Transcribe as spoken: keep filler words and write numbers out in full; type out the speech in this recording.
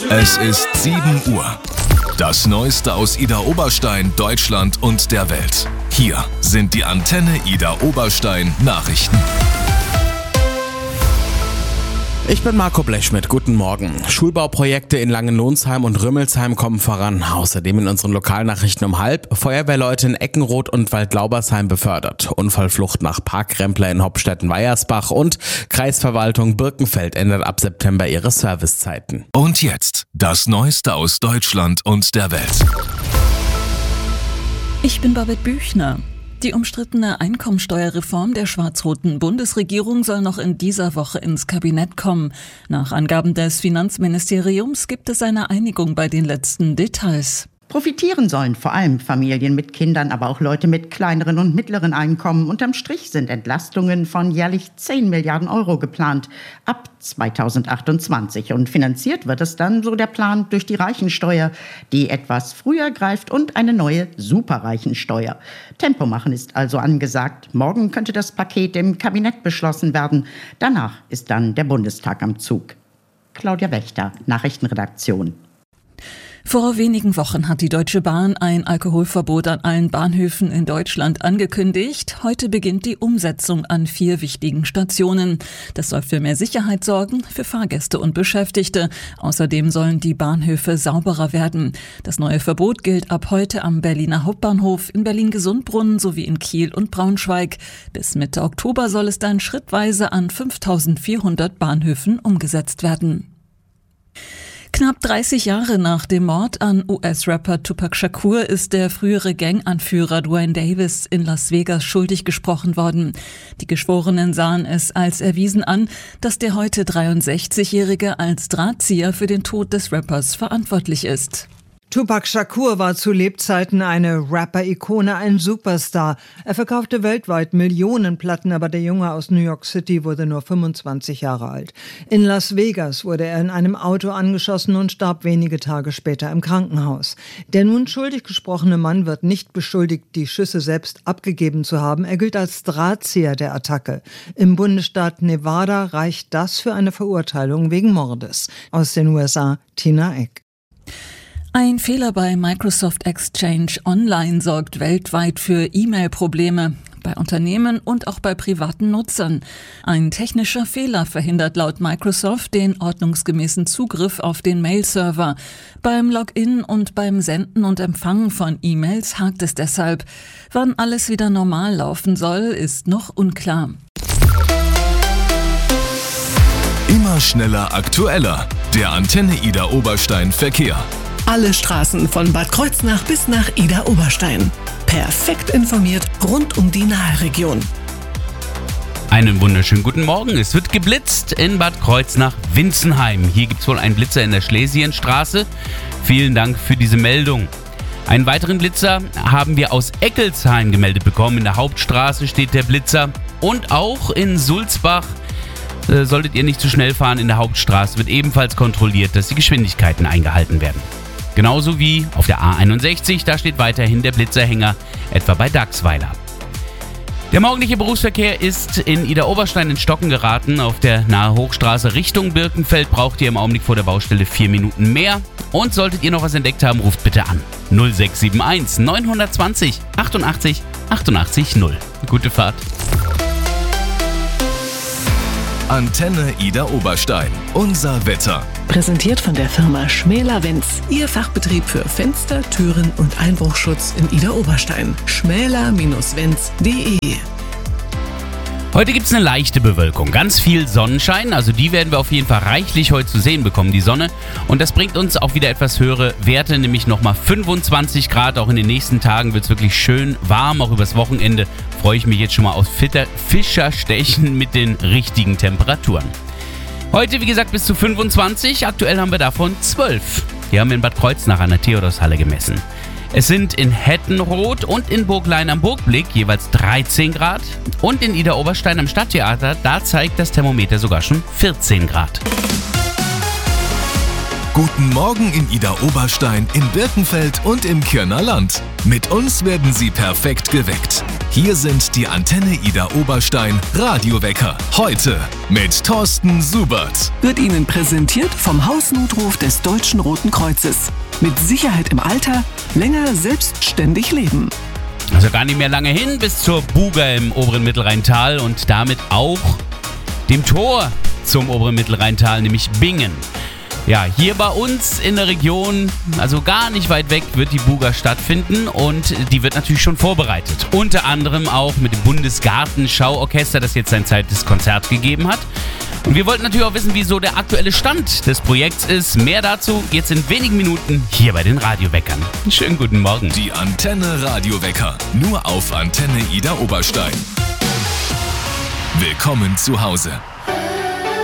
Es ist sieben Uhr. Das Neueste aus Idar Oberstein, Deutschland und der Welt. Hier sind die Antenne Idar Oberstein Nachrichten. Ich bin Marco Blechschmidt, guten Morgen. Schulbauprojekte in Langenlonsheim und Rümmelsheim kommen voran. Außerdem in unseren Lokalnachrichten um halb. Feuerwehrleute in Eckenroth und Waldlaubersheim befördert. Unfallflucht nach Parkrempler in Hopstetten-Weiersbach und Kreisverwaltung Birkenfeld ändert ab September ihre Servicezeiten. Und jetzt das Neueste aus Deutschland und der Welt. Ich bin Babette Büchner. Die umstrittene Einkommensteuerreform der schwarz-roten Bundesregierung soll noch in dieser Woche ins Kabinett kommen. Nach Angaben des Finanzministeriums gibt es eine Einigung bei den letzten Details. Profitieren sollen vor allem Familien mit Kindern, aber auch Leute mit kleineren und mittleren Einkommen. Unterm Strich sind Entlastungen von jährlich zehn Milliarden Euro geplant ab zweitausendachtundzwanzig. Und finanziert wird es dann, so der Plan, durch die Reichensteuer, die etwas früher greift, und eine neue Superreichensteuer. Tempo machen ist also angesagt. Morgen könnte das Paket im Kabinett beschlossen werden. Danach ist dann der Bundestag am Zug. Claudia Wächter, Nachrichtenredaktion. Vor wenigen Wochen hat die Deutsche Bahn ein Alkoholverbot an allen Bahnhöfen in Deutschland angekündigt. Heute beginnt die Umsetzung an vier wichtigen Stationen. Das soll für mehr Sicherheit sorgen, für Fahrgäste und Beschäftigte. Außerdem sollen die Bahnhöfe sauberer werden. Das neue Verbot gilt ab heute am Berliner Hauptbahnhof, in Berlin-Gesundbrunnen sowie in Kiel und Braunschweig. Bis Mitte Oktober soll es dann schrittweise an fünftausendvierhundert Bahnhöfen umgesetzt werden. Knapp dreißig Jahre nach dem Mord an U S-Rapper Tupac Shakur ist der frühere Ganganführer Duane Davis in Las Vegas schuldig gesprochen worden. Die Geschworenen sahen es als erwiesen an, dass der heute dreiundsechzigjährige als Drahtzieher für den Tod des Rappers verantwortlich ist. Tupac Shakur war zu Lebzeiten eine Rapper-Ikone, ein Superstar. Er verkaufte weltweit Millionen Platten, aber der Junge aus New York City wurde nur fünfundzwanzig Jahre alt. In Las Vegas wurde er in einem Auto angeschossen und starb wenige Tage später im Krankenhaus. Der nun schuldig gesprochene Mann wird nicht beschuldigt, die Schüsse selbst abgegeben zu haben. Er gilt als Drahtzieher der Attacke. Im Bundesstaat Nevada reicht das für eine Verurteilung wegen Mordes. Aus den U S A, Tina Eck. Ein Fehler bei Microsoft Exchange Online sorgt weltweit für E-Mail-Probleme, bei Unternehmen und auch bei privaten Nutzern. Ein technischer Fehler verhindert laut Microsoft den ordnungsgemäßen Zugriff auf den Mail-Server. Beim Login und beim Senden und Empfangen von E-Mails hakt es deshalb. Wann alles wieder normal laufen soll, ist noch unklar. Immer schneller, aktueller. Der Antenne Idar Oberstein Verkehr. Alle Straßen von Bad Kreuznach bis nach Idar Oberstein. Perfekt informiert rund um die Nahregion. Einen wunderschönen guten Morgen. Es wird geblitzt in Bad Kreuznach-Winzenheim. Hier gibt es wohl einen Blitzer in der Schlesienstraße. Vielen Dank für diese Meldung. Einen weiteren Blitzer haben wir aus Eckelsheim gemeldet bekommen. In der Hauptstraße steht der Blitzer. Und auch in Sulzbach äh, solltet ihr nicht zu schnell fahren. In der Hauptstraße wird ebenfalls kontrolliert, dass die Geschwindigkeiten eingehalten werden. Genauso wie auf der A einundsechzig, da steht weiterhin der Blitzerhänger, etwa bei Dachsweiler. Der morgendliche Berufsverkehr ist in Idar Oberstein in Stocken geraten. Auf der Nahe Hochstraße Richtung Birkenfeld braucht ihr im Augenblick vor der Baustelle vier Minuten mehr. Und solltet ihr noch was entdeckt haben, ruft bitte an. null sechs sieben eins neun zwei null achtundachtzig achtundachtzig null. Gute Fahrt. Antenne Idar Oberstein. Unser Wetter. Präsentiert von der Firma Schmäler-Wenz. Ihr Fachbetrieb für Fenster, Türen und Einbruchschutz in Idar Oberstein. schmäler Bindestrich wenz punkt de. Heute gibt es eine leichte Bewölkung, ganz viel Sonnenschein, also die werden wir auf jeden Fall reichlich heute zu sehen bekommen, die Sonne. Und das bringt uns auch wieder etwas höhere Werte, nämlich nochmal fünfundzwanzig Grad. Auch in den nächsten Tagen wird es wirklich schön warm, auch übers Wochenende freue ich mich jetzt schon mal auf Fischerstechen mit den richtigen Temperaturen. Heute, wie gesagt, bis zu fünfundzwanzig, aktuell haben wir davon zwölf. Hier haben wir in Bad Kreuznach an der Theodorshalle gemessen. Es sind in Hettenroth und in Burglein am Burgblick jeweils dreizehn Grad und in Idar Oberstein am Stadttheater, da zeigt das Thermometer sogar schon vierzehn Grad. Guten Morgen in Idar-Oberstein, in Birkenfeld und im Kirner Land. Mit uns werden Sie perfekt geweckt. Hier sind die Antenne Idar-Oberstein Radiowecker. Heute mit Thorsten Subert. Wird Ihnen präsentiert vom Hausnotruf des Deutschen Roten Kreuzes. Mit Sicherheit im Alter, länger selbstständig leben. Also gar nicht mehr lange hin bis zur Buga im oberen Mittelrheintal und damit auch dem Tor zum oberen Mittelrheintal, nämlich Bingen. Ja, hier bei uns in der Region, also gar nicht weit weg, wird die Buga stattfinden und die wird natürlich schon vorbereitet. Unter anderem auch mit dem Bundesgartenschauorchester, das jetzt sein zweites Konzert gegeben hat. Und wir wollten natürlich auch wissen, wie so der aktuelle Stand des Projekts ist. Mehr dazu jetzt in wenigen Minuten hier bei den Radioweckern. Schönen guten Morgen. Die Antenne Radiowecker, nur auf Antenne Idar-Oberstein. Willkommen zu Hause.